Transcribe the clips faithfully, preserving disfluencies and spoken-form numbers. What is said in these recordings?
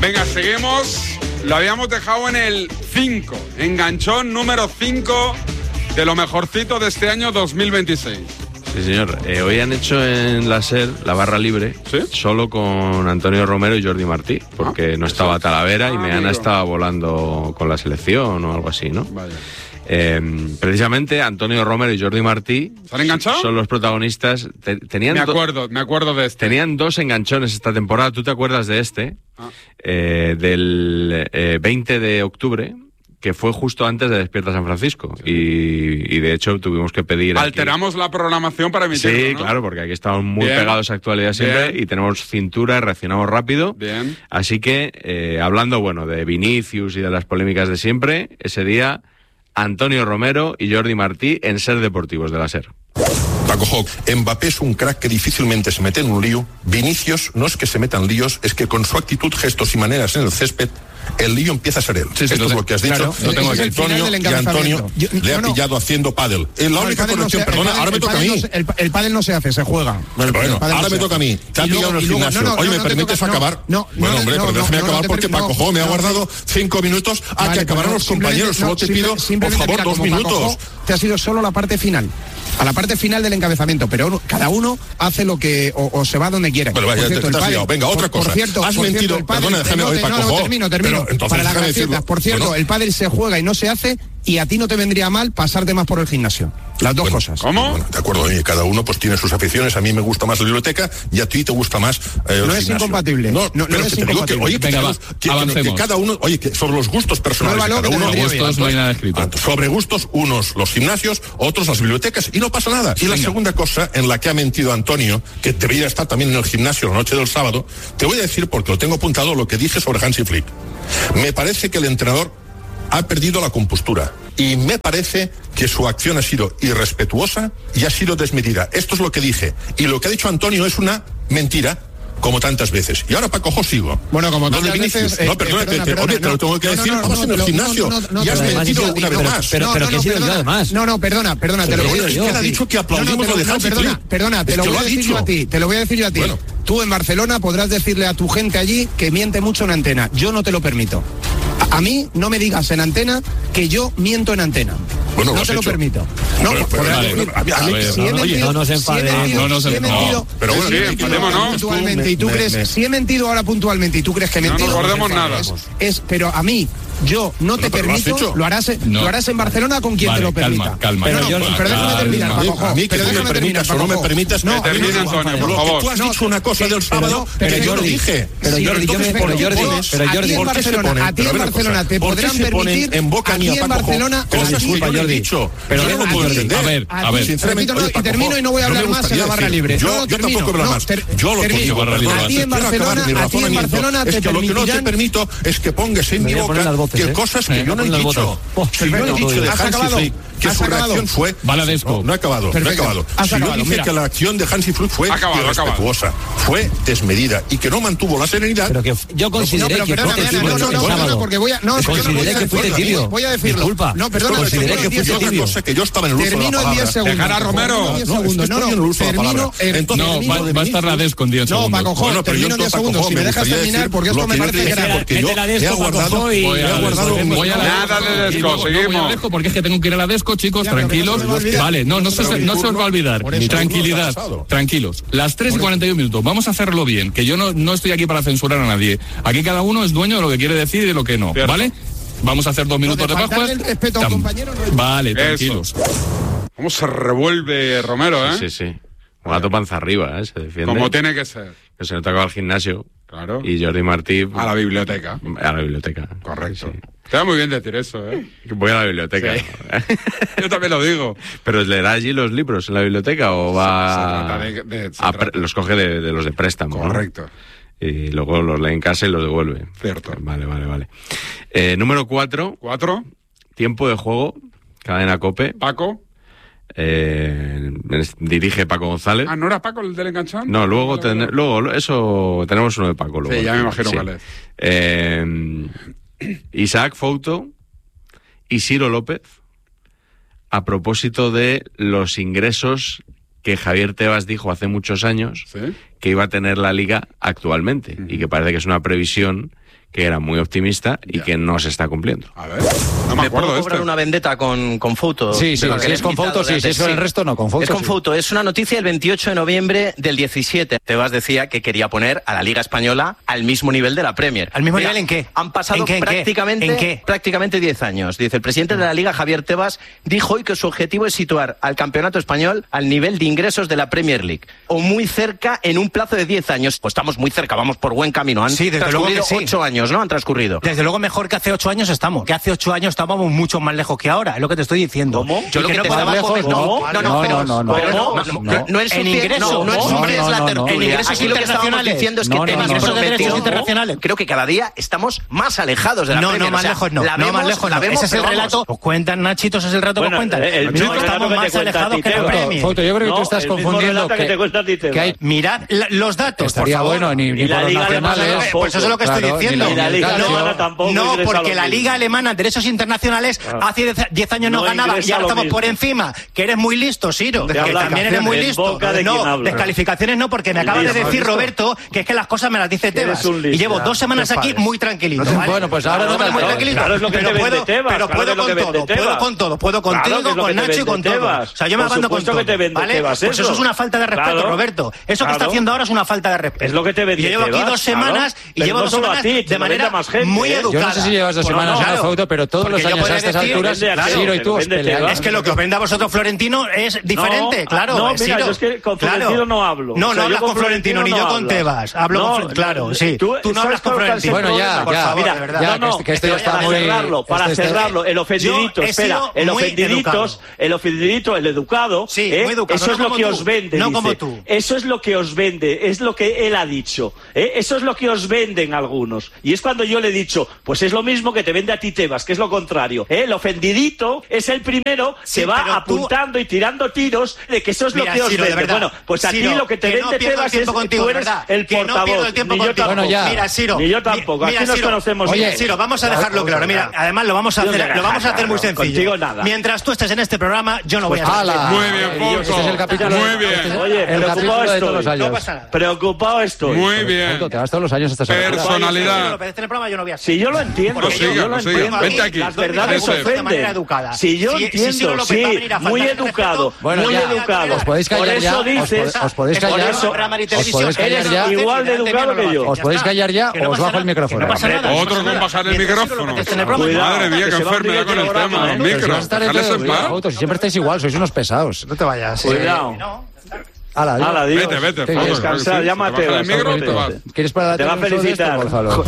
Venga, seguimos. Lo habíamos dejado en el cinco. Enganchón número cinco de lo mejorcito de este año dos mil veintiséis. Sí, señor. Eh, hoy han hecho en la SER la barra libre, ¿sí? Solo con Antonio Romero y Jordi Martí, porque ah, no estaba sí. Talavera ah, y Meana amigo. estaba volando con la selección o algo así, ¿no? Vaya. Eh, precisamente Antonio Romero y Jordi Martí ¿se han enganchado? Son los protagonistas. Te, tenían me acuerdo, do, me acuerdo de este. Tenían dos enganchones esta temporada. ¿Tú te acuerdas de este? Ah. Eh, del eh, veinte de octubre, que fue justo antes de Despierta San Francisco. Sí. Y, y de hecho tuvimos que pedir... Alteramos aquí la programación para emitirlo, Sí, ¿no? claro, porque aquí estamos muy Bien. pegados a actualidad siempre. Bien. Y tenemos cintura, reaccionamos rápido. Bien. Así que, eh, hablando, bueno, de Vinicius y de las polémicas de siempre, ese día... Antonio Romero y Jordi Martí en SER Deportivos de la SER. Paco Hoc, Mbappé es un crack que difícilmente se mete en un lío. Vinicius no es que se metan líos, es que con su actitud, gestos y maneras en el césped, el lío empieza a ser él. Sí, sí, Esto es lo que has dicho. Claro, lo tengo y Antonio, y Antonio Yo, le ha no, pillado haciendo pádel. En la no, única corrección, no perdona, ahora me toca a mí. No se, el, el pádel no se hace, se juega. Bueno, bueno ahora no me toca a mí. Te ha pillado en el gimnasio. No, no, Oye, ¿me no permites toca, acabar? No, bueno, no, hombre, no, pero no, déjame no, acabar no, porque Paco Jo me ha guardado cinco minutos a que acabaran los compañeros. Solo te pido, por favor, dos minutos. Te ha sido solo la parte final. A la parte final del encabezamiento, pero cada uno hace lo que o, o se va donde quiera. Bueno, vaya, cierto, te, te has liado. Venga, otra por, cosa. Por cierto, has por mentido. Cierto, padre, Perdona, déjame no, hoy, no, Paco. No, no, termino, termino. Pero, Para las gracietas, por cierto, bueno. el pádel se juega y no se hace, y a ti no te vendría mal pasarte más por el gimnasio. Las dos bueno, cosas. ¿Cómo? Bueno, de acuerdo, oye, cada uno pues tiene sus aficiones. A mí me gusta más la biblioteca y a ti te gusta más eh, No el es gimnasio. incompatible. No, no, pero no que es te digo que, oye, que, Venga, tenemos, va, que, avancemos. que cada uno, oye, que sobre los gustos personales de cada uno. Gustos, no hay nada escrito. Sobre gustos, unos los gimnasios, otros las bibliotecas, y no pasa nada. Y Venga. la segunda cosa en la que ha mentido Antonio, que debería estar también en el gimnasio la noche del sábado, te voy a decir, porque lo tengo apuntado, lo que dije sobre Hansi Flick. Me parece que el entrenador ha perdido la compostura y me parece que su acción ha sido irrespetuosa y ha sido desmedida. Esto es lo que dije. Y lo que ha dicho Antonio es una mentira, como tantas veces. Y ahora, Paco Jo, sigo. Bueno, como tantas veces... Eh, no, perdona, eh, te, perdona, te, perdona, oye, te lo tengo que no, decir. no, no, Estabas no, en el no, gimnasio no, no, no, y has pero mentido yo, una vez pero, más. Pero, no, pero no, que sí, perdona, además. No, no, perdona, perdona, te lo voy a decir. ¿Quién ha dicho que aplaudimos lo de Hansi Flick? Perdona, perdona, te lo voy a decir yo a ti, te lo voy a decir yo a ti. Tú en Barcelona podrás decirle a tu gente allí que miente mucho en antena. Yo no te lo permito. A, a mí no me digas en antena que yo miento en antena. Bueno, no te lo hecho. permito. No, pero, pero, vale, decir, a, a, a ver, si he mentido, oye, no nos enfademos. Si no nos enfademos. Pero bueno, sí, enfadémonos. Puntualmente, y tú me, crees, me, si he mentido ahora puntualmente y tú crees que he mentido. No nos guardemos nada. Es, es, pero a mí, yo no te pero, permito, ¿lo, lo harás, no. lo harás en Barcelona con quien vale, te lo permita. Calma, calma. Pero, pero, no, yo, pero déjame terminar, Paco Jo. A mí que pero tú me permitas o no me permitas, no, termina, Antonio, por favor. Tú has dicho una cosa del sábado, pero yo lo dije. Pero Jordi, yo me pero Jordi, pero Jordi, en Barcelona, a ti en Barcelona te podrán permitir en boca aquí en Barcelona cosas que yo he dicho. Pero yo no lo puedo entender. A ver, a ver. Sinceramente, y termino y no voy a hablar más en la barra libre. Yo tampoco hablo más. Yo lo consigo. A ti en Barcelona, a ti en Barcelona te es que lo que no te permito es que pongas en mi boca que cosas que yo no he dicho. Si yo he dicho de Hansi Flick que su reacción fue... Valadesco. No he acabado, no he acabado. Si yo dije que la acción de Hansi Flick fue irrespetuosa, fue desmedida y que no mantuvo la serenidad... Pero que yo consideré que fuiste tibio el sábado. Consideré que fuiste tibio. Voy a decirlo. Disculpa. No, perdona. Consideré que fuiste tibio. que yo estaba en el uso de la palabra. Termino en diez segundos. Dejar a Romero. No, no, termino... No, va a estar la desco en diez segundos. No, Paco Jo, termino en diez segundos. Si me dejas terminar, porque esto me parece grave. Porque yo he aguardado... Voy a la Nada de desco, seguimos. Porque es que tengo que ir a la desco, chicos, tranquilos. Vale, no, no se, no se os va a olvidar. Tranquilidad, tranquilos. Las tres y cuarenta y un minutos. Vamos a hacerlo bien, que yo no, no estoy aquí para censurar a nadie. Aquí cada uno es dueño de lo que quiere decir y de lo que no, ¿vale? Vamos a hacer dos minutos de Pascua. Vale, tranquilos. ¿Cómo se revuelve Romero, eh? Sí, sí. Un gato panza arriba, ¿eh? Se defiende. Como tiene que ser. Que se nota que va al gimnasio. Claro. Y Jordi Martí... A la biblioteca. A la biblioteca. Correcto. Sí. Te da muy bien decir eso, ¿eh? Voy a la biblioteca. Sí. Yo también lo digo. ¿Pero leerá allí los libros en la biblioteca o va... Se, se de, de, se a pre- los coge de, de los de préstamo? Correcto. ¿No? Y luego los lee en casa y los devuelve. Cierto. Vale, vale, vale. Eh, número cuatro. Cuatro. Tiempo de juego. Cadena COPE. Paco. Eh, dirige Paco González. Ah, ¿no era Paco el del enganchón? No, luego, ten, luego eso tenemos uno de Paco. Luego, sí, ya me imagino sí. cuál es. Eh, Isaac Fouto y Ciro López, a propósito de los ingresos que Javier Tebas dijo hace muchos años, ¿sí?, que iba a tener la Liga actualmente, uh-huh, y que parece que es una previsión que era muy optimista y ya. que no se está cumpliendo. A ver, no me, ¿Me acuerdo puedo de cobrar esto. una vendetta con, con Fouto? Sí, sí, si es con Fouto, sí, si es con el resto, no, con Fouto. Es con sí. Fouto, es una noticia del veintiocho de noviembre del diecisiete. Tebas decía que quería poner a la Liga Española al mismo nivel de la Premier. ¿Al mismo Mira, nivel en qué? Han pasado ¿En qué, en prácticamente, qué? ¿En qué? prácticamente diez años. Dice, el presidente de la Liga, Javier Tebas, dijo hoy que su objetivo es situar al campeonato español al nivel de ingresos de la Premier League, o muy cerca en un plazo de diez años. Pues estamos muy cerca, vamos por buen camino. Han sí, desde luego que sí. ocho años, ¿no? Han transcurrido. Desde luego mejor que hace ocho años estamos. Que hace ocho años estábamos mucho más lejos que ahora, es lo que te estoy diciendo. ¿Cómo? Yo lo que, que no te estaba comentando. No, no, no, pero no, no, pero no, no, no, no, no es en ingresos, no, no es no, es no, la no, tertulia. en ingresos Aquí lo que estábamos diciendo es que no, Tebas no, no, prometió internacionales. Creo que cada día estamos más alejados de la no, Premier. No, más o sea, lejos no. La no, vemos, más lejos la no. vemos, ese es el relato. Os cuentan, Nachitos, es el relato bueno, que os cuentan. El, el no estamos más alejados que la Premier. Foto, yo creo que no, tú estás confundiendo que, que, que, que hay... Mirad la, los datos, Estaría por favor. bueno, ni, ni y por la los Liga nacionales. Pues eso es lo que claro, estoy diciendo. Y la Liga no, Alemana tampoco no porque la mismo. Liga Alemana, derechos internacionales, ah. hace diez años no, no ganaba y ahora estamos mismo. por encima. Que eres muy listo, Ciro. Que también eres muy listo. De no, descalificaciones no, porque me acaba de decir Roberto que es que las cosas me las dice Tebas. Y llevo dos semanas aquí muy tranquilito. Bueno, pues ahora no muy tranquilito. Claro, es lo que te vende Tebas. Pero puedo con todo, puedo con todo. Puedo contigo, con Nacho y con Tebas. O sea, yo me abando con todo. ¿Vale? Pues eso es una falta de respeto, Roberto. Eso que está haciendo ahora es una falta de respeto. Es lo que te vende. Yo llevo aquí dos semanas y llevo dos semanas de manera muy educada. Yo no sé si llevas dos semanas en la foto, pero todos los años a estas alturas, Ciro y tú os peleáis. Es que lo que os vende a vosotros Florentino es diferente, claro. No, mira, yo es que con Florentino no hablo. No, no hablas con Florentino ni yo con Tebas. Hablo con claro, sí. Tú no hablas con Florentino. Bueno, ya, ya, mira, no, no, que esto ya está muy... Para cerrarlo, el ofendidito, espera, el ofendidito, el ofendidito, el educado, sí, muy educado. Eso es lo que os vende, no como tú. Eso es lo que os vende, es lo que él ha dicho. ¿eh? Eso es lo que os venden algunos. Y es cuando yo le he dicho, pues es lo mismo que te vende a ti Tebas, que es lo contrario. ¿eh? El ofendidito es el primero sí, que va apuntando tú... y tirando tiros de que eso es Mira, lo que os Ciro, vende. Bueno, pues a Ciro, ti lo que te que vende no Tebas es contigo, tú eres ¿verdad? el que portavoz. No el tiempo ni yo contigo. tampoco. Bueno, mira, Ciro, ni yo tampoco. Mira, Aquí nos Ciro, conocemos Oye, bien. Ciro, vamos a dejarlo claro. Mira, además lo vamos a hacer, lo vamos a hacer muy sencillo. Contigo nada. Mientras tú estés en este programa, yo no voy a estar. Muy bien, Foto. Este es el capítulo. Muy bien. Oye, el preocupado de todos los estoy. años. No pasa nada. Preocupado estoy. Muy bien. Foto, te vas todos los años a estas alturas. Personalidad. En el programa yo no voy a estar. Si yo lo entiendo, Pues siga, yo lo pues siga. entiendo. Vente aquí. Las verdades Vente. ofenden. Si yo Si- si entiendo, Ciro López sí, va a venir a muy faltar de educado, respeto, Bueno, muy ya, educado. os podéis callar Por eso ya, os dices, pod- os podéis por callar, eso, os podéis callar eres ya. igual de educado que yo. Os podéis callar ya o os bajo el micrófono. No pasa nada. Otro con bajar el micrófono. Cuidado, Madre mía, que qué se va a enfermedad abrir con el el programa, tema. ¿eh? Los Pero si micros. vas a estar Dejadles entre en paz. Foto, si siempre estáis igual, sois unos pesados. No te vayas. Cuidado. Hala, adiós. Hala, adiós. Vete, vete, Te Foto, quieres claro que cansar, sí. llámate, Se te baja el vas, micro y te vas. vete. ¿Quieres para Te va a un show de esto, felicitar. Gonzalo?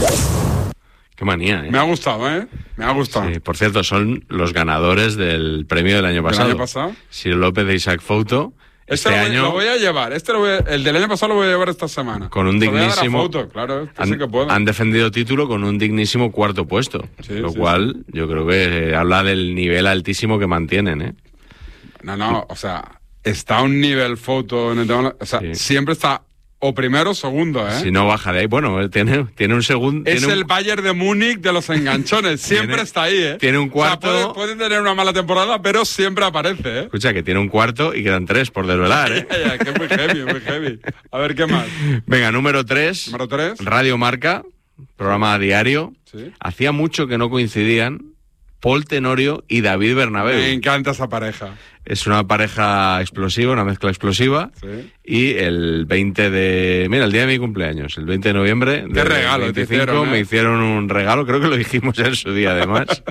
Qué manía, ¿eh? Me ha gustado, ¿eh? Me ha gustado. Sí, por cierto, son los ganadores del premio del año pasado. ¿Del año pasado? Ciro López de Isaac Foto. Este, Este lo, voy, año, lo voy a llevar. Este lo voy a- el del año pasado lo voy a llevar esta semana. con un Se lo voy a dar a dignísimo... Foto, claro, este han, sí que puedo. han defendido título con un dignísimo cuarto puesto. Sí, lo sí, cual yo creo que eh, habla del nivel altísimo que mantienen, ¿eh? No, no, o sea, está a un nivel Foto en el tema, o sea, Sí. siempre está o primero o segundo, ¿eh? Si no baja de ahí, bueno, él tiene, tiene un segundo... Es tiene el un, Bayern de Múnich de los enganchones, siempre Tiene- está ahí, ¿eh? tiene un cuarto- O sea, puede, puede tener una mala temporada, pero siempre aparece, ¿eh? Escucha, que tiene un cuarto y quedan tres por desvelar, ¿eh? Ya, ya, que es muy heavy, muy heavy. A ver, ¿qué más? Venga, número tres. Número tres. Radio Marca, programa diario. Sí. Hacía mucho que no coincidían Paul Tenorio y David Bernabéu. Me encanta esa pareja. Es una pareja explosiva, una mezcla explosiva. Sí. Y el veinte de... Mira, el día de mi cumpleaños, el veinte de noviembre ¿Qué del regalo te veinticinco, hicieron, eh? me hicieron un regalo, creo que lo dijimos en su día además.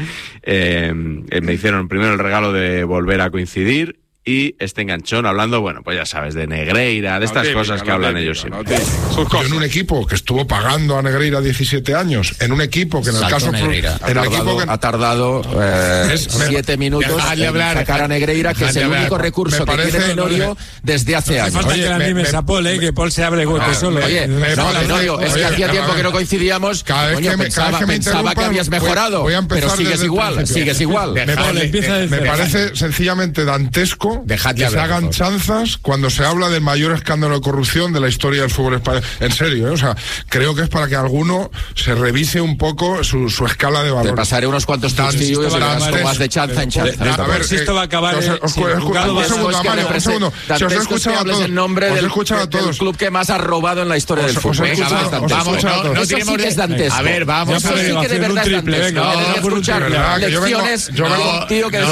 eh, eh, me hicieron primero el regalo de volver a coincidir y este enganchón hablando, bueno, pues ya sabes, de Negreira, de estas Lo típico, cosas que lo hablan típico, ellos siempre. lo típico. Sus Yo cosas. en un equipo que estuvo pagando a Negreira diecisiete años, en un equipo que en el Saltó caso... Negreira. Ha En el tardado, equipo que... ha tardado eh, Es- me- siete minutos Dejadle en hablar, sacar a Negreira, que es dejadle el hablar. único recurso Me que parece- tiene Tenorio desde hace años. Falta Oye, que la me- animes me- a Paul, eh, que Paul se abre golpe Ah, solo. me- Oye, me no, parece- Tenorio, es que oye, hacía a tiempo ver, que no coincidíamos. cada vez Coño, que me- pensaba, cada vez que me pensaba que interrumpan, habías voy- mejorado, voy a empezar pero sigues desde el igual, principio. sigues igual. Me, Paul, pare- empieza eh, desde me cero. parece sencillamente dantesco quiero Dejadle que hablar, se hagan por favor. chanzas cuando se habla del mayor escándalo de corrupción de la historia del fútbol español. En serio, ¿eh? O sea, creo que es para que alguno se revise un poco su, su escala de valor. Te pasaré unos cuantos testigos y verás cómo vas de chanza en chanza. De, a ver, si esto va a acabar. Un segundo, Mario, un segundo. Si os he escuchado a todos. el nombre os he del, escuchado a todos. del club que más ha robado en la historia os, del fútbol. Os he escuchado, Venga, os he vamos, escuchado no, no, eso sí que es dantesco. A ver, vamos eso a ver. sí que de verdad es dantesco. No, no, escuchar lecciones de un tío que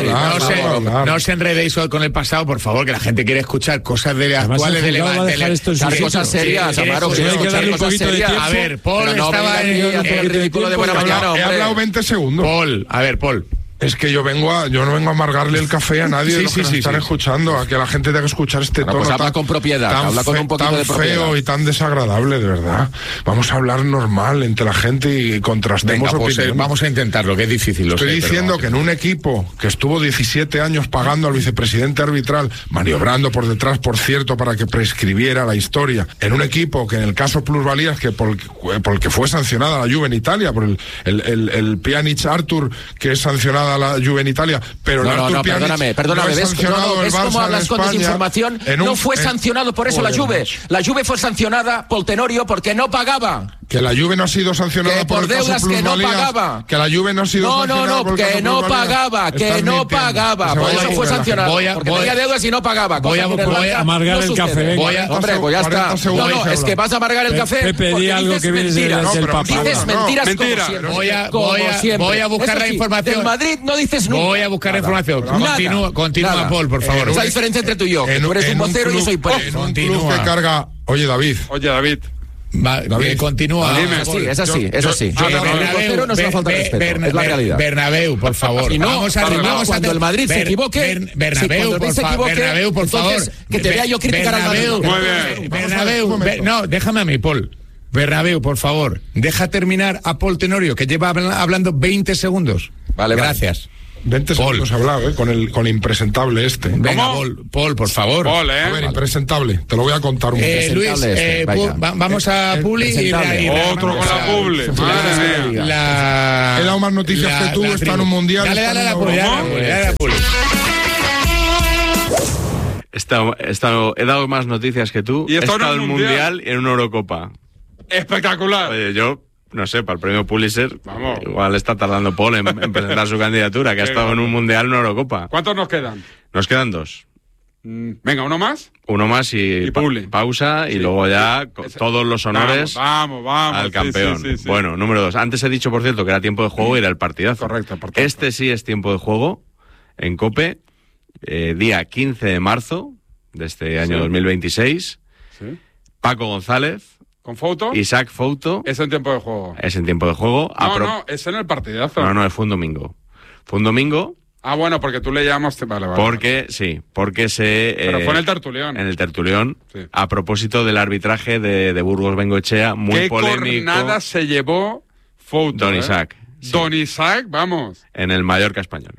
no se enredéis con el pasado, por favor, que la gente quiere escuchar cosas de actuales de Levante. Cosas serias, Amaro, que hay que darle un poquito de tiempo. A ver, Paul estaba en el ridículo de buena mañana. He hablado veinte segundos. Paul, a ver, Paul. Es que yo vengo a, yo no vengo a amargarle el café a nadie sí, de los sí, que sí, nos están sí. escuchando, a que la gente tenga que escuchar este bueno, tono pues habla tan, con propiedad, tan, habla con un poquito tan de propiedad. feo y tan desagradable, de verdad. Vamos a hablar normal entre la gente y contrastemos Venga, pues, opiniones. eh, vamos a intentarlo, que es difícil. Lo Estoy sé, diciendo pero... que en un equipo que estuvo diecisiete años pagando al vicepresidente arbitral, maniobrando por detrás, por cierto, para que prescribiera la historia, en un equipo que en el caso Plusvalías, que por, por el que fue sancionada la Juve en Italia, por el, el, el, el Pjanic Artur, que es sancionada la Juve en Italia, pero no, el no, Artur no, Pjanic perdóname, perdóname, no es ¿ves, sancionado no, no, ¿ves el Barça cómo hablas en con España, desinformación? un, No fue en, sancionado por eso joder, la Juve. La Juve fue sancionada por Tenorio porque no pagaba. Que la Juve no ha sido sancionada que por, por el deudas caso que no Plusvalías, pagaba. Que la Juve no ha sido no, sancionada no, no, por el que caso no Plusvalías. pagaba, que Estás no mintiendo. pagaba. Que Por se eso vaya fue a sancionado. voy a, porque voy, tenía deudas y no pagaba. Voy a, voy a amargar no el café. Venga. Voy a, Hombre, pues ya está. No, no, es que vas a amargar el café Pepe, porque algo dices que viene mentiras. del Papa. Dices No, mentiras mentira. como siempre. Voy a, como voy a, siempre. voy a buscar Eso la sí, información. Del Madrid no dices nunca. Voy a buscar la Nada, información. nada. Continúa, continúa Nada. Paul, por favor. Esa es la diferencia entre tú y yo. Que tú eres un vocero y yo soy En político. un club Continúa. que carga... Oye, David. Oye, David. Va, David, eh, continúa. dime. Es así, es así, Yo- es yo- así. yo- El Bernabéu, vocero no es una falta de Ber- respeto, Ber- es la Ber- realidad. Bernabéu, por favor. Y no, vamos a Bernabéu, vamos a cuando el Madrid se Ber- equivoque, Ber- si Bernabéu, cuando el Madrid por se favor. equivoque, Bernabéu, por favor. entonces, que te vea yo criticar al Madrid. Bernabéu, Muy bien. Bernabéu, Un momento. Ber- no, déjame a mí, Paul. Bernabéu, por favor, deja terminar a Paul Tenorio, que lleva habla- hablando veinte segundos. Vale, Gracias. veinte Paul. segundos he hablado, ¿eh? Con el, con el impresentable este. Venga, ¿Cómo? Paul, Paul, por favor. Paul, ¿eh? A ver, impresentable. Te lo voy a contar un poco. Eh, Luis, Presentable este, eh, vaya. Pu- va- vamos a Eh, Publi y, presentable. y- y- Otro vamos con la a- Publi. Madre mía. La... He dado más noticias la- que tú, la está tribu. en un mundial, Dale, está dale a en la una Publi, dale a la ¿Cómo? Publi, dale a la Publi. Esta- esta- he dado más noticias que tú. Y He esto en estado un en mundial. mundial y en una Eurocopa. Espectacular. Oye, yo no sé, para el premio Pulitzer, Vamos. igual está tardando Paul en, en presentar su candidatura, que ha Qué estado en un grande. mundial y una Eurocopa. ¿Cuántos nos quedan? Nos quedan dos. Mm, Venga, ¿uno más? Uno más y, Y pa- Publi. pausa y Sí. luego ya co- Ese- todos los honores Vamos, vamos, vamos. al Sí, campeón. sí, sí, sí. Bueno, número dos. Antes he dicho, por cierto, que era tiempo de juego y era el partidazo. Correcto, por tanto. Este sí es tiempo de juego en COPE, eh, día quince de marzo de este año Sí. dos mil veintiséis. Sí. Paco González, ¿Con foto? Isaac Fouto, Es en tiempo de juego. es en tiempo de juego. A No, pro- no, es en el partidazo. no, no, fue un domingo. Fue un domingo Ah, bueno, porque tú le llamas... Vale, vale. porque, sí, porque se... Pero eh, fue en el tertulión. En el tertulión, Sí. a propósito del arbitraje de, de Burgos Bengoechea, muy ¿Qué polémico. cornada se llevó Foto? Don eh? Isaac. Sí. Don Isaac, vamos. En el Mallorca español.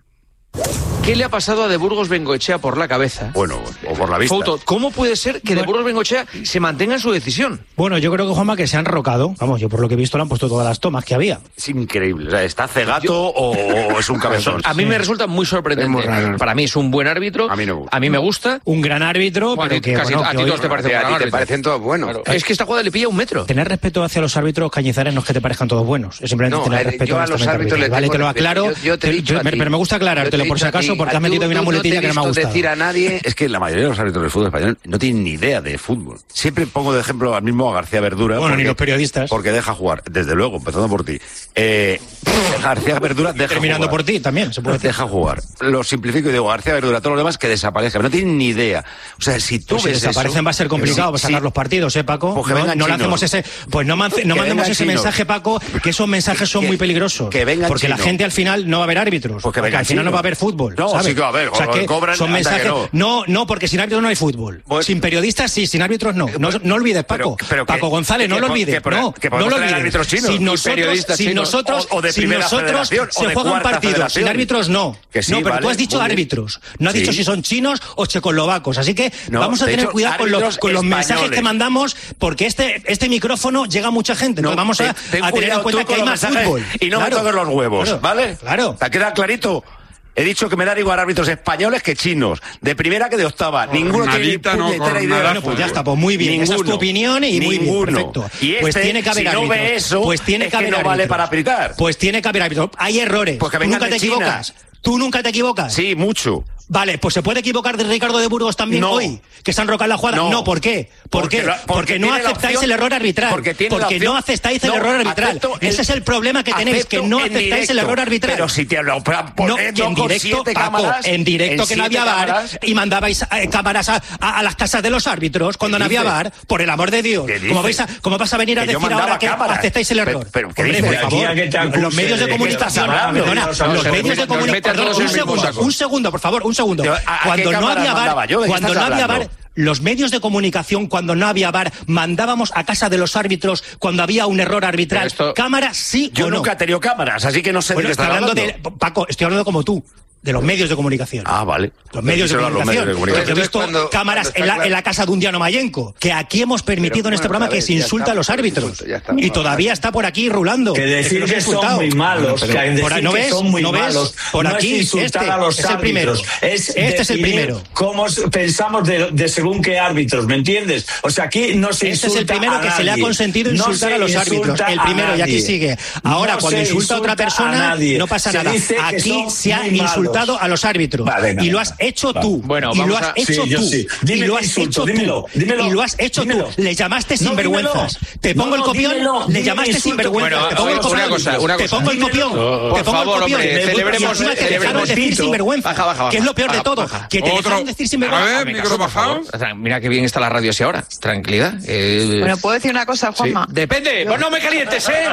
¿Qué le ha pasado a De Burgos Bengoechea por la cabeza? Bueno, o por la vista. Fouto, ¿cómo puede ser que De Burgos Bengoechea se mantenga en su decisión? Bueno, yo creo que, Juanma, que se han rocado. Vamos, yo por lo que he visto le han puesto todas las tomas que había. Es increíble. O sea, ¿está cegato o es un cabezón? A mí me resulta muy sorprendente. Es muy raro. Para mí es un buen árbitro. A mí no me gusta. A mí me gusta. Un gran árbitro, Bueno, pero que, casi bueno, a que ti hoy- todos te parecen A ti buenos te árbitros. parecen todos buenos. Claro. Es que esta jugada le pilla un metro. Tener respeto hacia los árbitros Cañizares no es que te parezcan todos buenos, es simplemente No, tener eh, respeto yo a los honestamente árbitros les arbitral. Vale, tengo te lo respeto. aclaro, Yo- yo te he te- dicho yo- a pero ti. pero me gusta Yo te he aclarártelo por si dicho a acaso, ti. porque has Tú- metido una tú no te muletilla he que no me ha visto gustado. decir a nadie, es que la mayoría de los árbitros del fútbol español no tienen ni idea de fútbol. Siempre pongo de ejemplo al mismo a García Verdura. Bueno, porque, ni los periodistas. Porque deja jugar, desde luego, empezando por ti. Eh, García Verdura deja Terminando jugar. por ti también, se puede decir. Deja jugar. Lo simplifico y digo, García Verdura, todos los demás que desaparezcan. No tienen ni idea. O sea, si tú Pues si ves desaparecen eso, va a ser complicado sí, para sacar sí. los partidos, ¿eh, Paco? Pues que no vengan no le chinos. hacemos ese, pues no, mance- no Que mandemos vengan ese chinos. mensaje, Paco, que esos mensajes son Que- muy peligrosos. que vengan porque la chinos. gente al final no va a ver árbitros. Pues que porque vengan al final chinos. no va a haber fútbol. No, ¿sabes? sí que va a haber, O sea, que cobran, son anda que mensajes. no. no, no, porque sin árbitros no hay fútbol. Pues- sin periodistas sí, sin árbitros no. No, no olvides, Paco. Pero- pero que- Paco González, no que lo po- olvides. que po- no, que no podemos lo tener olvides. árbitros chinos Si y nosotros, periodistas si chinos, nosotros, o- o de si primera nosotros federación, o se de juega un cuarta partido sin federación. árbitros, no. Que sí, no, pero vale, tú has dicho muy bien. árbitros. No has Sí. dicho si son chinos o checoslovacos. Así que No, vamos a de tener hecho, cuidado con los, árbitros con los mensajes españoles. que mandamos, porque este, este micrófono llega a mucha gente. Entonces No, vamos a, ten- ten a tener en cuidado cuenta tú que hay con más los mensajes fútbol. y no me Claro. toques los huevos, Claro. ¿vale? Claro. ¿Te queda clarito? He dicho que me dan igual árbitros españoles que chinos, de primera que de octava. Ninguno tiene puñetera idea. Bueno, pues ya está, pues muy bien. Ninguno. Esa es tu opinión y muy Ninguno. bien, perfecto. Y este, pues tiene que haber si árbitros. no ve eso, pues tiene es que, haber que no árbitros. vale para aplicar. Pues tiene que haber árbitros. Hay errores. Pues que ¿Tú nunca te China. equivocas? ¿Tú nunca te equivocas? Sí, mucho. Vale, pues se puede equivocar de Ricardo de Burgos también no. hoy, que se han rocado la jugada. No, no ¿por qué? ¿Por porque, qué? Porque, porque no aceptáis opción, el error arbitral. Porque, porque no aceptáis el no, error arbitral. El, Ese es el problema que tenéis, que no aceptáis directo, el error arbitral. Pero si te lo poner no, en directo, Paco, cámaras, en directo en que no había bar y mandabais eh, cámaras a, a, a las casas de los árbitros cuando no había bar, por el amor de Dios. ¿Cómo, vais a, ¿Cómo vas a venir a decir ahora que cámaras. aceptáis el error? Pero, pero Hombre, por favor, los medios de comunicación, perdona, los medios de comunicación, un segundo, un segundo, por favor, un segundo. Cuando no había bar, cuando no había bar, los medios de comunicación, cuando no había bar, mandábamos a casa de los árbitros cuando había un error arbitral. Esto, cámaras, sí yo o no. Yo nunca he tenido cámaras, así que no sé bueno, de qué estás hablando. hablando de, Paco, estoy hablando como tú. De los medios de comunicación. Ah, vale. Los medios de comunicación. Medios de comunicación. He visto cuando, cámaras cuando en, la, claro. en la casa de un Diano Mayenco, que aquí hemos permitido Pero, en este programa vez, que se insulta está, a los árbitros. Está, y todavía está por aquí rulando. Que decir que, que son muy malos. Bueno, que decir ¿no ves? que son muy ¿no ves? malos. Por aquí, no es insultar este a los es el primero. Es este es el primero. Cómo pensamos de, de según qué árbitros, ¿me entiendes? O sea, aquí no se Este insulta es el primero que se le ha consentido insultar a los árbitros. El primero, y aquí sigue. Ahora, cuando insulta a otra persona, no pasa nada. Aquí se ha insultado a los árbitros. Vale, y lo has hecho vale. tú. Bueno, y lo has a... hecho sí, tú. Sí. Dime y lo has insulto, hecho dímelo, tú. Dímelo, y lo has hecho dímelo. tú. Le llamaste no, sinvergüenzas. Dímelo. Te pongo no, el copión. dímelo, le llamaste sinvergüenzas. Bueno, te pongo el copión. Una cosa, una te pongo el copión. Oh, te pongo favor, el copión. Hombre, celebremos, y te dejaron decir sinvergüenza. Baja, baja, baja, que es lo peor baja, de todo. Baja. Que te Otro. dejaron decir sinvergüenza. A ver, micro bajado. Mira qué bien está la radio así ahora. Tranquilidad. Eh... Bueno, ¿puedo decir una cosa, Juanma? Sí. Depende. Pues no me calientes, ¿eh?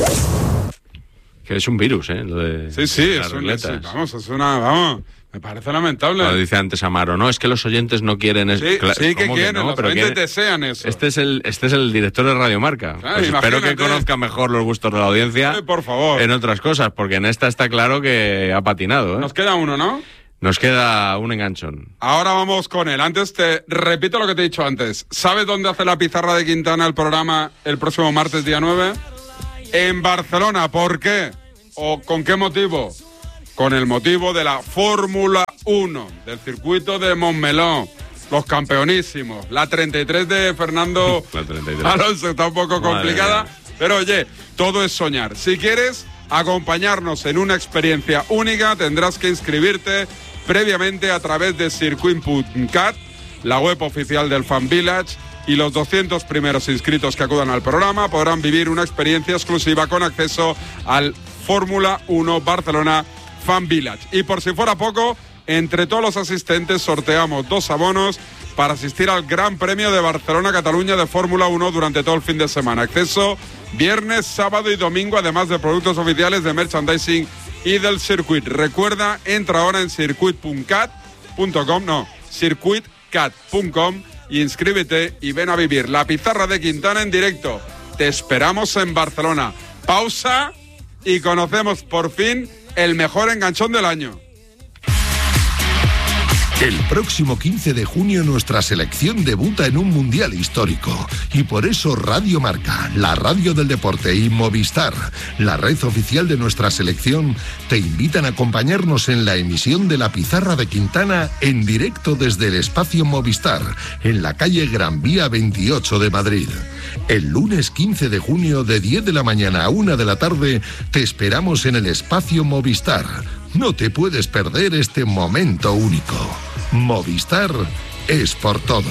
Que es un virus, ¿eh? Lo de sí, sí, es un, sí, vamos, es una, vamos, me parece lamentable. Lo dice antes Amaro, no, es que los oyentes no quieren eso. Sí, claro, sí que quieren, que no? los pero oyentes quieren... desean eso. Este es el, este es el director de Radio Marca. Claro, pues espero que conozca mejor los gustos de la audiencia. Sí, por favor. En otras cosas, porque en esta está claro que ha patinado, ¿eh? Nos queda uno, ¿no? Nos queda un enganchón. Ahora vamos con él. Antes te repito lo que te he dicho antes. ¿Sabes dónde hace la pizarra de Quintana el programa el próximo martes, día nueve? En Barcelona. ¿Por qué? ¿O con qué motivo? Con el motivo de la Fórmula uno, del circuito de Montmeló, los campeonísimos. La treinta y tres de Fernando la treinta y tres. Alonso está un poco Madre complicada, mía. pero oye, todo es soñar. Si quieres acompañarnos en una experiencia única, tendrás que inscribirte previamente a través de circuit punto cat, la web oficial del Fan Village, y los doscientos primeros inscritos que acudan al programa podrán vivir una experiencia exclusiva con acceso al Fórmula uno Barcelona Fan Village. Y por si fuera poco, entre todos los asistentes sorteamos dos abonos para asistir al Gran Premio de Barcelona-Cataluña de Fórmula uno durante todo el fin de semana. Acceso viernes, sábado y domingo, además de productos oficiales de merchandising y del circuit. Recuerda, entra ahora en circuit punto cat punto com, no, circuit cat punto com y inscríbete y ven a vivir la pizarra de Quintana en directo. Te esperamos en Barcelona. Pausa y conocemos por fin el mejor enganchón del año. El próximo quince de junio nuestra selección debuta en un mundial histórico y por eso Radio Marca, la radio del deporte, y Movistar, la red oficial de nuestra selección, te invitan a acompañarnos en la emisión de la pizarra de Quintana en directo desde el espacio Movistar, en la calle Gran Vía veintiocho de Madrid. El lunes quince de junio de diez de la mañana a una de la tarde te esperamos en el espacio Movistar. No te puedes perder este momento único. Movistar es por todos.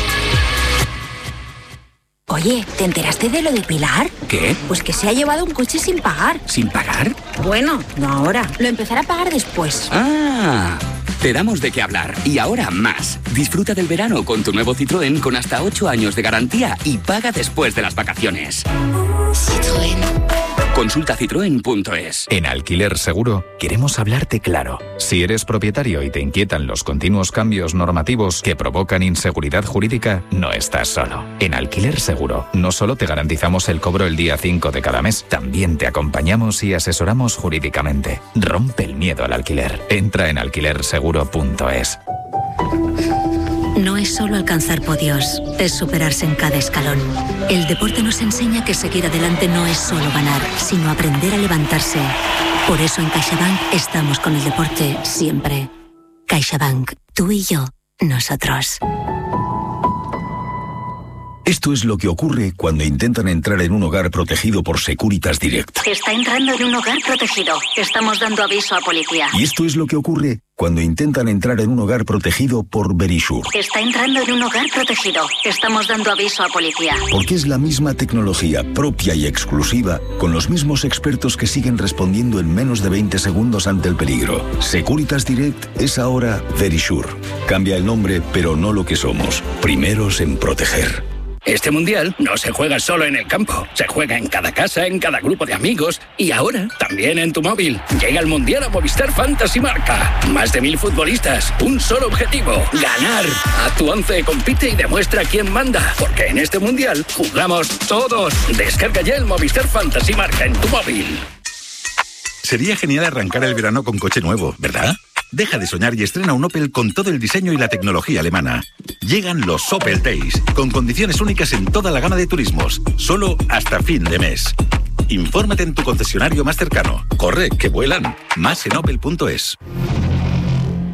Oye, ¿te enteraste de lo de Pilar? ¿Qué? Pues que se ha llevado un coche sin pagar. ¿Sin pagar? Bueno, no ahora. Lo empezará a pagar después. Ah, te damos de qué hablar. Y ahora más. Disfruta del verano con tu nuevo Citroën con hasta ocho años de garantía y paga después de las vacaciones. Citroën. Consulta citroen punto es. En Alquiler Seguro queremos hablarte claro. Si eres propietario y te inquietan los continuos cambios normativos que provocan inseguridad jurídica, no estás solo. En Alquiler Seguro no solo te garantizamos el cobro el día cinco de cada mes, también te acompañamos y asesoramos jurídicamente. Rompe el miedo al alquiler. Entra en alquiler seguro punto es. No es solo alcanzar podios, es superarse en cada escalón. El deporte nos enseña que seguir adelante no es solo ganar, sino aprender a levantarse Por eso en CaixaBank estamos con el deporte siempre. CaixaBank, tú y yo, nosotros. Esto es lo que ocurre cuando intentan entrar en un hogar protegido por Securitas Direct. Está entrando en un hogar protegido. Estamos dando aviso a policía. Y esto es lo que ocurre cuando intentan entrar en un hogar protegido por Verisure. Está entrando en un hogar protegido. Estamos dando aviso a policía. Porque es la misma tecnología propia y exclusiva, con los mismos expertos que siguen respondiendo en menos de veinte segundos ante el peligro. Securitas Direct es ahora Verisure. Cambia el nombre, pero no lo que somos. Primeros en proteger. Este mundial no se juega solo en el campo, se juega en cada casa, en cada grupo de amigos y ahora también en tu móvil. Llega el mundial a Movistar Fantasy Marca. Más de mil futbolistas, un solo objetivo: ganar. Haz tu once, compite y demuestra quién manda, porque en este mundial jugamos todos. Descarga ya el Movistar Fantasy Marca en tu móvil. Sería genial arrancar el verano con coche nuevo, ¿verdad? Deja de soñar y estrena un Opel con todo el diseño y la tecnología alemana. Llegan los Opel Days, con condiciones únicas en toda la gama de turismos, solo hasta fin de mes. Infórmate en tu concesionario más cercano. Corre, que vuelan. Más en opel punto es.